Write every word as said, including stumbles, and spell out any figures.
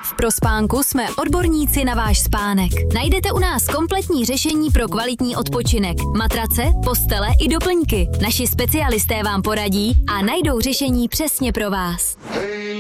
V Prospánku jsme odborníci na váš spánek. Najdete u nás kompletní řešení pro kvalitní odpočinek. Matrace, postele i doplňky. Naši specialisté vám poradí a najdou řešení přesně pro vás.